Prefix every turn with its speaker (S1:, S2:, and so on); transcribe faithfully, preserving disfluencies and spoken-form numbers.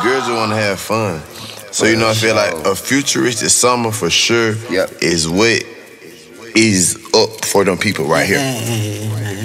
S1: girls just want to have fun. So, you know, I feel like a futuristic summer for sure
S2: Yep.
S1: is what is up for them people right here.